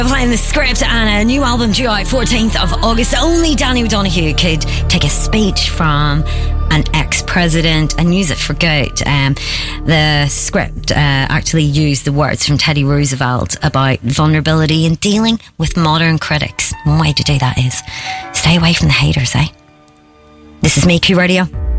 Playing the script, and a new album due out 14th of August. Only Danny O'Donoghue could take a speech from an ex-president and use it for good. The script actually used the words from Teddy Roosevelt about vulnerability in dealing with modern critics. One way to do that is stay away from the haters, eh? This is Me Q Radio.